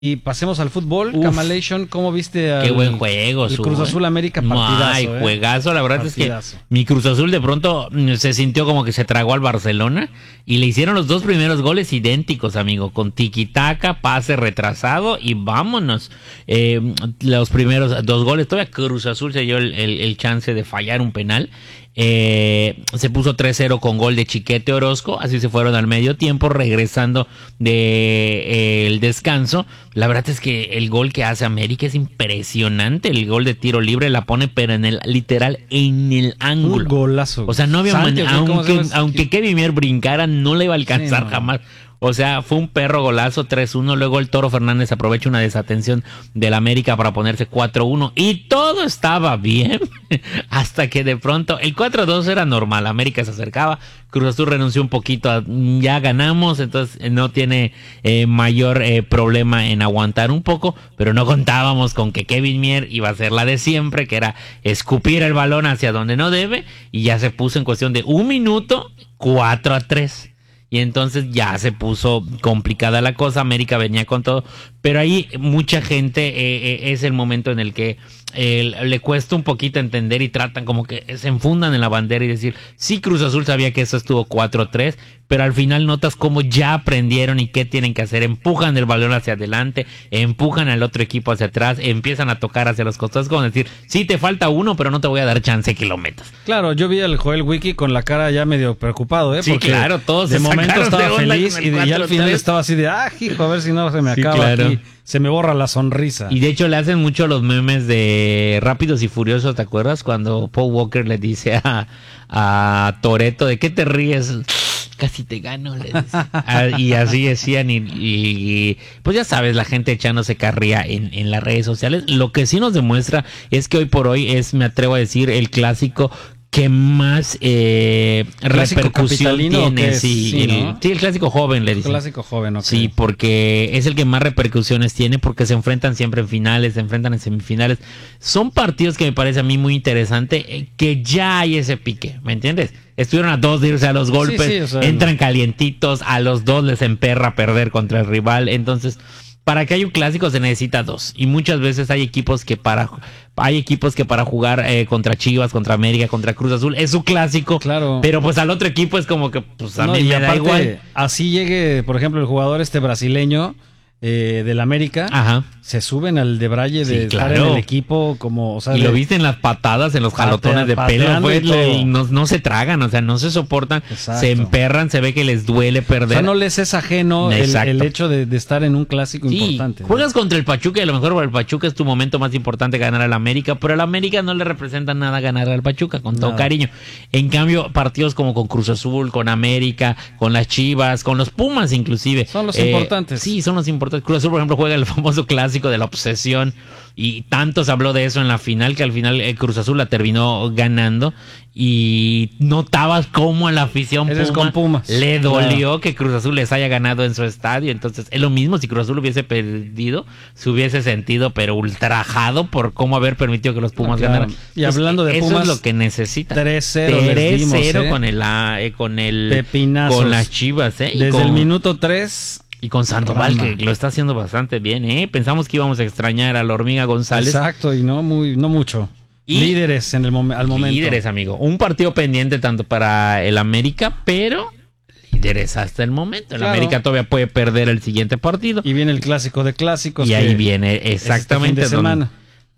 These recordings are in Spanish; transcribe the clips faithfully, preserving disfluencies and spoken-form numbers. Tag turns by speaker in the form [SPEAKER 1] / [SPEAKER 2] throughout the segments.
[SPEAKER 1] Y pasemos al fútbol. Uf, Camalation, ¿cómo viste al,
[SPEAKER 2] qué buen juego,
[SPEAKER 1] el Cruz Azul América? Partidazo,
[SPEAKER 2] Ay,
[SPEAKER 1] eh.
[SPEAKER 2] juegazo, la verdad
[SPEAKER 1] partidazo.
[SPEAKER 2] Es que mi Cruz Azul de pronto se sintió como que se tragó al Barcelona y le hicieron los dos primeros goles idénticos, amigo, con tiki-taka, pase retrasado y vámonos. Eh, los primeros dos goles, todavía Cruz Azul se dio el, el, el chance de fallar un penal. Eh, se puso tres cero con gol de Chiquete Orozco, así se fueron al medio tiempo, regresando de eh, el descanso. La verdad es que el gol que hace América es impresionante, el gol de tiro libre la pone pero en el literal en el ángulo.
[SPEAKER 1] Un golazo.
[SPEAKER 2] O sea, no había
[SPEAKER 1] Santi,
[SPEAKER 2] man- aunque, aunque Kevin Mier brincara no le iba a alcanzar sí, no. jamás. O sea, fue un perro golazo, tres uno. Luego el Toro Fernández aprovecha una desatención del América para ponerse cuatro uno. Y todo estaba bien. Hasta que de pronto el cuatro dos era normal. América se acercaba. Cruz Azul renunció un poquito. A, ya ganamos. Entonces no tiene eh, mayor eh, problema en aguantar un poco. Pero no contábamos con que Kevin Mier iba a ser la de siempre. Que era escupir el balón hacia donde no debe. Y ya se puso en cuestión de un minuto cuatro a tres. Y entonces ya se puso complicada la cosa, América venía con todo, pero ahí mucha gente eh, eh, es el momento en el que eh, le cuesta un poquito entender y tratan como que se enfundan en la bandera y decir, sí, Cruz Azul sabía que eso estuvo cuatro tres, pero al final notas cómo ya aprendieron y qué tienen que hacer, empujan el balón hacia adelante, empujan al otro equipo hacia atrás, empiezan a tocar hacia los costados, como decir, sí, te falta uno, pero no te voy a dar chance que lo metas.
[SPEAKER 1] Claro, yo vi al Joel Wiki con la cara ya medio preocupado, ¿eh?
[SPEAKER 2] Sí,
[SPEAKER 1] porque
[SPEAKER 2] claro, todos
[SPEAKER 1] de
[SPEAKER 2] se
[SPEAKER 1] momento estaba
[SPEAKER 2] de
[SPEAKER 1] feliz y, de, y al final estaba así de, ah, hijo, a ver si no se me
[SPEAKER 2] sí,
[SPEAKER 1] acaba
[SPEAKER 2] claro.
[SPEAKER 1] aquí. Se me borra la sonrisa.
[SPEAKER 2] Y de hecho le hacen mucho los memes de Rápidos y Furiosos, ¿te acuerdas? Cuando Paul Walker le dice a, a Toretto, ¿de qué te ríes? Casi te gano, le dice. Ah, y así decían y, y, y pues ya sabes, la gente echándose carrilla en, en las redes sociales. Lo que sí nos demuestra es que hoy por hoy es, me atrevo a decir, el clásico que más eh, repercusión tiene. Sí, sí, el, ¿no? sí, el clásico joven, le dicen.
[SPEAKER 1] El clásico joven, ok.
[SPEAKER 2] Sí, porque es el que más repercusiones tiene, porque se enfrentan siempre en finales, se enfrentan en semifinales. Son partidos que me parece a mí muy interesante, eh, que ya hay ese pique, ¿me entiendes? Estuvieron a dos de irse a los golpes, sí, sí, o sea, entran no. calientitos, a los dos les emperra perder contra el rival, entonces... Para que haya un clásico se necesita dos. Y muchas veces hay equipos que para hay equipos que para jugar eh, contra Chivas, contra América, contra Cruz Azul es su clásico.
[SPEAKER 1] Claro.
[SPEAKER 2] Pero pues al otro equipo es como que pues a
[SPEAKER 1] no,
[SPEAKER 2] mí me da igual.
[SPEAKER 1] Así llegue, por ejemplo, el jugador este brasileño eh, del América.
[SPEAKER 2] Ajá.
[SPEAKER 1] Se suben al debraye de
[SPEAKER 2] sí,
[SPEAKER 1] estar
[SPEAKER 2] claro.
[SPEAKER 1] en el equipo como, o sea,
[SPEAKER 2] y
[SPEAKER 1] de,
[SPEAKER 2] lo viste en las patadas, en los jalotones de pelo, pues, le, no, no se tragan, o sea, no se soportan, exacto. Se emperran, se ve que les duele perder.
[SPEAKER 1] O sea, no les es ajeno el, el hecho de, de estar en un clásico sí, importante.
[SPEAKER 2] Juegas ¿no? contra el Pachuca y a lo mejor para el Pachuca es tu momento más importante ganar al América, pero al América no le representa nada ganar al Pachuca, con todo nada. Cariño. En cambio, partidos como con Cruz Azul, con América, con las Chivas, con los Pumas inclusive.
[SPEAKER 1] Son los
[SPEAKER 2] eh,
[SPEAKER 1] importantes.
[SPEAKER 2] Sí, son los importantes. Cruz Azul, por ejemplo, juega el famoso clásico de la obsesión. Y tanto se habló de eso en la final que al final el Cruz Azul la terminó ganando y notabas cómo a la afición
[SPEAKER 1] Puma con Pumas.
[SPEAKER 2] Le dolió claro. que Cruz Azul les haya ganado en su estadio. Entonces es lo mismo, si Cruz Azul hubiese perdido, se hubiese sentido pero ultrajado por cómo haber permitido que los Pumas claro. ganaran.
[SPEAKER 1] Y Entonces, hablando de
[SPEAKER 2] eso
[SPEAKER 1] Pumas,
[SPEAKER 2] es lo que necesitan.
[SPEAKER 1] tres cero
[SPEAKER 2] tres cero eh. con el eh, con el
[SPEAKER 1] Pepinazos.
[SPEAKER 2] Con las Chivas, eh.
[SPEAKER 1] Desde
[SPEAKER 2] con,
[SPEAKER 1] el minuto tres.
[SPEAKER 2] Y con Sandoval, que lo está haciendo bastante bien, ¿eh? Pensamos que íbamos a extrañar a la Hormiga González.
[SPEAKER 1] Exacto, y no muy, no mucho. Y líderes en el mom- al momento.
[SPEAKER 2] Líderes, amigo. Un partido pendiente tanto para el América, pero líderes hasta el momento. El claro. América todavía puede perder el siguiente partido.
[SPEAKER 1] Y viene el clásico de clásicos.
[SPEAKER 2] Y ahí viene exactamente.
[SPEAKER 1] Este fin de semana.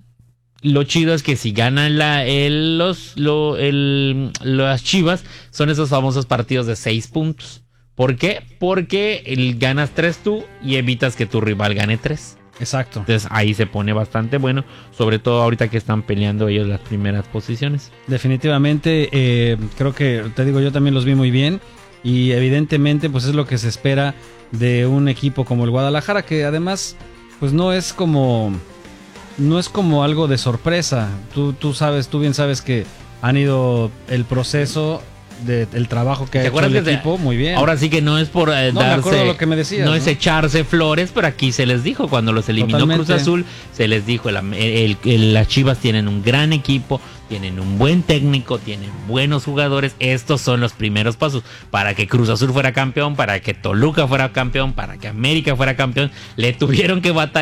[SPEAKER 2] Lo chido es que si ganan la, el, los, lo, el, las Chivas, son esos famosos partidos de seis puntos. ¿Por qué? Porque el, ganas tres tú y evitas que tu rival gane tres.
[SPEAKER 1] Exacto.
[SPEAKER 2] Entonces ahí se pone bastante bueno, sobre todo ahorita que están peleando ellos las primeras posiciones.
[SPEAKER 1] Definitivamente, eh, creo que, te digo, yo también los vi muy bien y evidentemente pues es lo que se espera de un equipo como el Guadalajara, que además pues no es como, no es como algo de sorpresa. Tú, tú sabes, tú bien sabes que han ido el proceso de, del trabajo que ha hecho el equipo, muy bien.
[SPEAKER 2] Ahora sí que no es por eh,
[SPEAKER 1] no,
[SPEAKER 2] darse,
[SPEAKER 1] me acuerdo lo que me decías,
[SPEAKER 2] no,
[SPEAKER 1] ¿no?
[SPEAKER 2] es echarse flores, pero aquí se les dijo, cuando los eliminó
[SPEAKER 1] Totalmente.
[SPEAKER 2] Cruz Azul, se les dijo, el, el, el, las Chivas tienen un gran equipo, tienen un buen técnico, tienen buenos jugadores, estos son los primeros pasos para que Cruz Azul fuera campeón, para que Toluca fuera campeón, para que América fuera campeón, le tuvieron que batallar